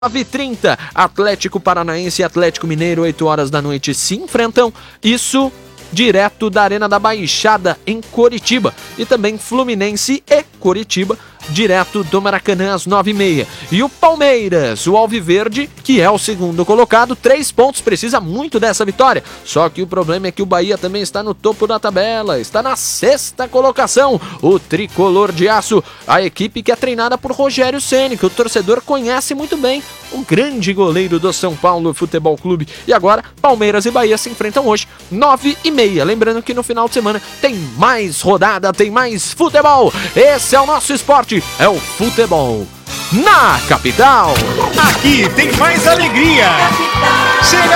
9h30, Atlético Paranaense e Atlético Mineiro, 8 horas da noite, se enfrentam. Isso direto da Arena da Baixada, em Coritiba. E também Fluminense e Coritiba, direto do Maracanã, às 9h30. E o Palmeiras, o Alviverde, que é o segundo colocado, 3 pontos, precisa muito dessa vitória. Só que o problema é que o Bahia também está no topo da tabela, está na 6ª colocação. O Tricolor de Aço, a equipe que é treinada por Rogério Ceni, que o torcedor conhece muito bem, o grande goleiro do São Paulo Futebol Clube. E agora, Palmeiras e Bahia se enfrentam hoje, 9h30. Lembrando que no final de semana tem mais rodada, tem mais futebol. Esse é o nosso esporte, é o futebol na capital. Aqui tem mais alegria. Chega